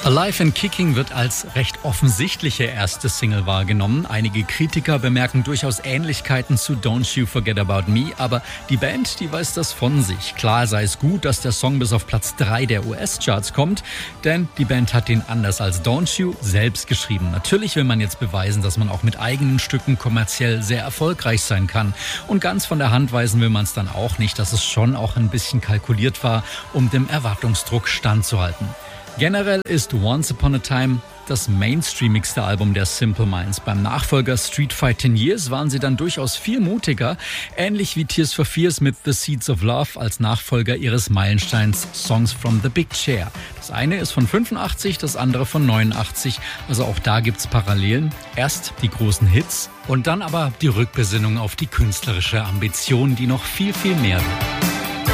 Alive and Kicking wird als recht offensichtliche erste Single wahrgenommen. Einige Kritiker bemerken durchaus Ähnlichkeiten zu Don't You Forget About Me, aber die Band, die weiß das von sich. Klar sei es gut, dass der Song bis auf Platz 3 der US-Charts kommt, denn die Band hat den anders als Don't You selbst geschrieben. Natürlich will man jetzt beweisen, dass man auch mit eigenen Stücken kommerziell sehr erfolgreich sein kann. Und ganz von der Hand weisen will man es dann auch nicht, dass es schon auch ein bisschen kalkuliert war, um dem Erwartungsdruck standzuhalten. Generell ist Once Upon a Time das mainstreamigste Album der Simple Minds. Beim Nachfolger Street Fight 10 Years waren sie dann durchaus viel mutiger, ähnlich wie Tears for Fears mit The Seeds of Love als Nachfolger ihres Meilensteins Songs from the Big Chair. Das eine ist von 85, das andere von 89, also auch da gibt's Parallelen. Erst die großen Hits und dann aber die Rückbesinnung auf die künstlerische Ambition, die noch viel, viel mehr will.